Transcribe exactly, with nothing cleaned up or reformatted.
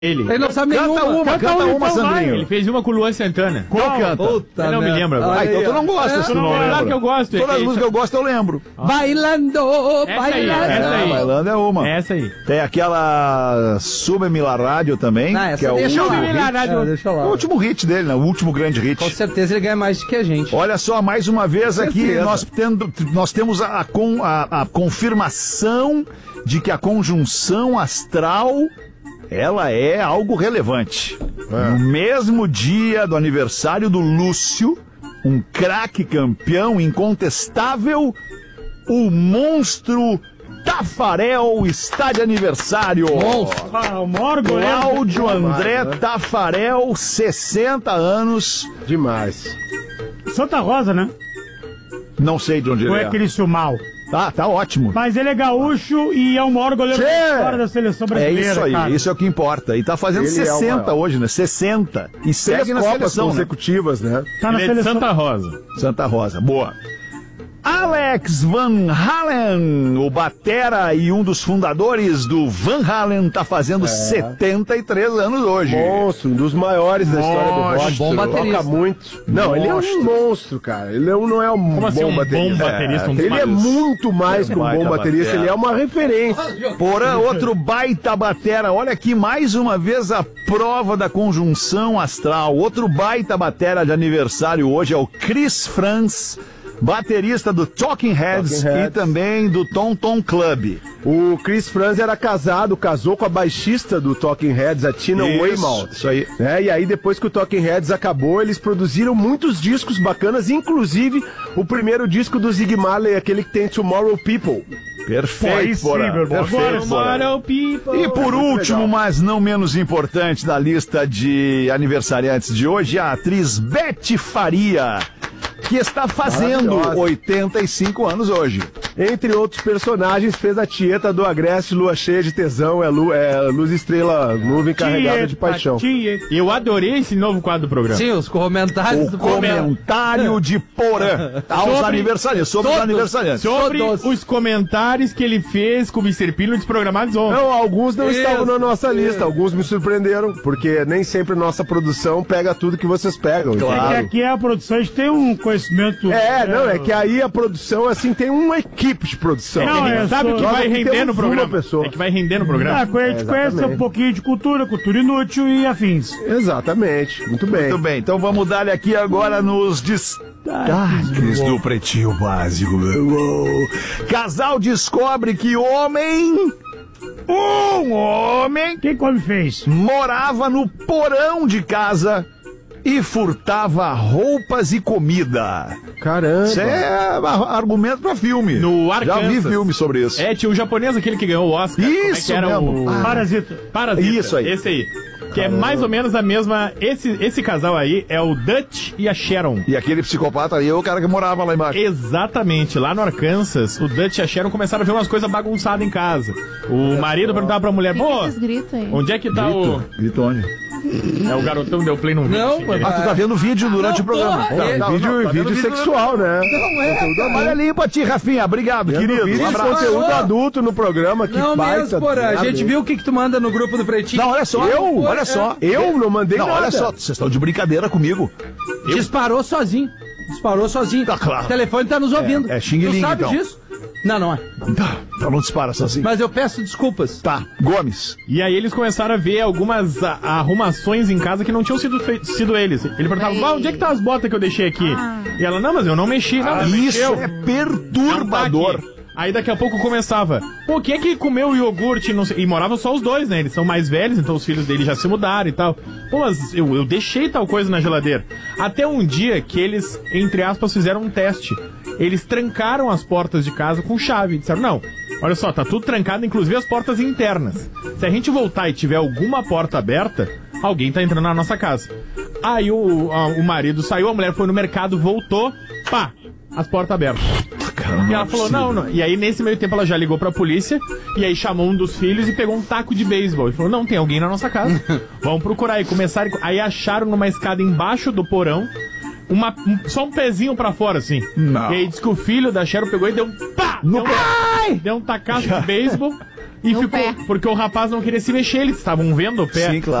Ele. Ele não sabe Canta nenhuma. uma, canta, Canta uma, então Sandrinho. vai. Ele fez uma com o Luan Santana. Qual canta? Puta Eu não me merda. lembro agora. Ah, então tu não gosta, É, se tu não não, lembra. claro que eu gosto. Todas É as isso. músicas que eu gosto eu lembro. Bailando, Essa aí, bailando. essa aí. Bailando é uma. Essa aí. Tem aquela Súbeme la Rádio também, Ah, essa que é o deixa último, lá. Súbeme la hit, Rádio. É, deixa lá. o último hit dele, né? O último grande hit. Com certeza ele ganha mais do que a gente. Olha só, mais uma vez aqui, certeza. nós, tendo, nós temos a, a, con- a- a confirmação de que a conjunção astral, ela é algo relevante. No mesmo dia do aniversário do Lúcio, um craque campeão incontestável, o monstro Tafarel está de aniversário. Ah, o maior goleiro. Cláudio André Tafarel, sessenta anos. Demais. Santa Rosa, né? Não sei de onde Ou ele é é. aquele Sumal. Tá, tá ótimo. Mas ele é gaúcho e é o maior goleiro Tchê! da história da seleção É brasileira, isso aí, cara. isso é o que importa. E tá fazendo Ele é o sessenta maior. hoje, né? sessenta. E segue Três na Copas seleção, né? consecutivas, né? Tá na Ele é de seleção. Santa Rosa. Santa Rosa, boa. Alex Van Halen, o batera e um dos fundadores do Van Halen, tá fazendo setenta e três anos hoje. Monstro, um dos maiores da história do rock. bom baterista. Toca muito. Não, ele é um monstro, cara. Ele não, não é um Como assim bom um baterista. bom baterista? Um dos Ele é maiores? muito mais que um baita bom baterista, batera. ele é uma referência. Porã, outro baita batera. Olha aqui, mais uma vez a prova da conjunção astral. Outro baita batera de aniversário hoje é o Chris Frantz, baterista do Talking Heads, Talking Heads. e também do Tom Tom Club. O Chris Frantz era casado, casou com a baixista do Talking Heads, a Tina Isso, Weymouth. isso aí. Né? E aí, depois que o Talking Heads acabou, eles produziram muitos discos bacanas, inclusive o primeiro disco do Zig Marley, aquele que tem Tomorrow People. Perfeito, Pô, aí sim, Porã. meu irmão. Perfeito, Agora, Porã. Tomorrow people. E por último, mas não menos importante da lista de aniversariantes de hoje, a atriz Beth Faria, que está fazendo Maravilhosa. oitenta e cinco anos hoje. Entre outros personagens, fez a Tieta do Agreste, Lua Cheia de Tesão, é, lu, é luz estrela, nuvem carregada de paixão. Tieta. Eu adorei esse novo quadro do programa. Sim, os comentários O do programa. comentário de Porã aos Sobre- aniversariantes, sobre os todos. aniversariantes. Sobre Todos. os comentários que ele fez com o mister Pino desprogramados ontem. Não, alguns não Isso, estavam na nossa isso. lista, alguns me surpreenderam, porque nem sempre nossa produção pega tudo que vocês pegam. É que Claro. aqui a produção, a gente tem um conhecimento... É, não, é que aí a produção, assim, tem uma equipe de produção. Não, Ele é sabe só- que Nós vai aqui render temos no uma programa. pessoa. É que vai render no programa. Ah, a gente É, conhece exatamente. um pouquinho de cultura, cultura inútil e afins. Exatamente, muito bem. Muito bem, então vamos dar aqui agora nos destaques do Pretinho Básico. Casal descobre que homem, um homem, Quem come fez? morava no porão de casa e furtava roupas e comida. Caramba. Isso é a- argumento pra filme. No Já vi Arkansas. filme sobre isso. É, tinha o japonês, aquele que ganhou o Oscar. Como é Isso que era mesmo. o... Ah. Parasita. Parasita. Isso aí. Esse aí. Que é mais ou menos a mesma... Esse, esse casal aí é o Dutch e a Sharon. E aquele psicopata ali é o cara que morava lá embaixo. Exatamente. Lá no Arkansas, o Dutch e a Sharon começaram a ver umas coisas bagunçadas em casa. O marido perguntava pra mulher, O que, pô, que esses gritos aí? onde é que tá o... Grito onde? É o garotão deu play num vídeo. Não, sem querer. Ah, tu tá vendo vídeo durante Não, o programa. porra, Tá, é- tá, vídeo não, tá vendo vídeo sexual, né? Não é, Conteúdo cara. Olha ali pra ti, Rafinha. Obrigado, querido. Vídeo Um de abraço. conteúdo Alô? adulto no programa, que Não baita. mesmo, Porã. A gente viu o que, que tu manda no grupo do Pretinho. Não, olha só. Eu? Olha só. Eu não mandei Não, nada. olha só. Vocês estão de brincadeira comigo. Disparou sozinho. Disparou sozinho. Tá claro. O telefone tá nos ouvindo. É, é xing-ling, Tu sabe então. disso? Não, não é. Tá, então não dispara sozinho. Mas eu peço desculpas. Tá, Gomes. E aí eles começaram a ver algumas a- arrumações em casa que não tinham sido, fei- sido eles. Ele perguntava, ah, onde é que tá as botas que eu deixei aqui? E ela, não, mas eu não mexi. Não, mas Isso mexeu. é Não tá perturbador. aqui. Aí daqui a pouco começava, pô, quem é que comeu iogurte? Não sei. E moravam só os dois, né? Eles são mais velhos, então os filhos dele já se mudaram e tal. Pô, mas eu, eu deixei tal coisa na geladeira. Até um dia que eles, entre aspas, fizeram um teste. Eles trancaram as portas de casa com chave. Disseram, não, olha só, tá tudo trancado, inclusive as portas internas. Se a gente voltar e tiver alguma porta aberta, alguém tá entrando na nossa casa. Aí o, a- o marido saiu, a mulher foi no mercado, voltou, pá, as portas abertas. E ela falou, não, não. E aí, nesse meio tempo, ela já ligou pra polícia. E aí, chamou um dos filhos e pegou um taco de beisebol. E falou, não, tem alguém na nossa casa. Vamos procurar. E começaram... Aí, acharam numa escada embaixo do porão uma, um- só um pezinho pra fora, assim. Não. E aí, disse que o filho da Sharon pegou e deu um pá! No deu, um, deu um tacaço de beisebol. E No ficou. pé. Porque o rapaz não queria se mexer, eles estavam vendo o pé. Sim, claro.